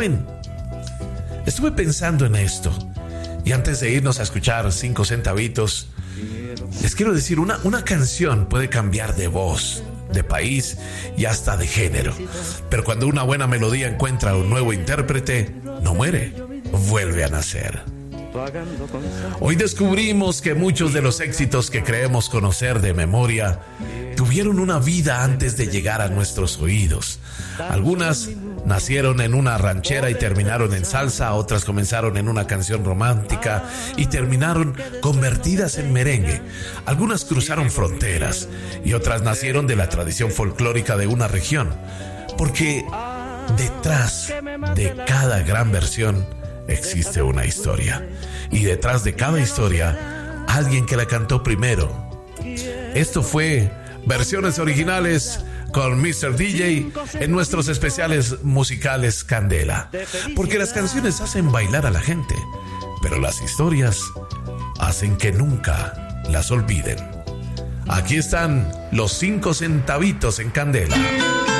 ¿Saben? Estuve pensando en esto. Y antes de irnos a escuchar 5 centavitos, les quiero decir, una canción puede cambiar de voz, de país y hasta de género. Pero cuando una buena melodía encuentra un nuevo intérprete, no muere, vuelve a nacer. Hoy descubrimos que muchos de los éxitos que creemos conocer de memoria tuvieron una vida antes de llegar a nuestros oídos. Algunas nacieron en una ranchera y terminaron en salsa, otras comenzaron en una canción romántica y terminaron convertidas en merengue. Algunas cruzaron fronteras y otras nacieron de la tradición folclórica de una región. Porque detrás de cada gran versión existe una historia. Y detrás de cada historia, alguien que la cantó primero. Esto fue Versiones Originales con Mr. DJ en nuestros especiales musicales Candela. Porque las canciones hacen bailar a la gente, pero las historias hacen que nunca las olviden. Aquí están los 5 centavitos en Candela.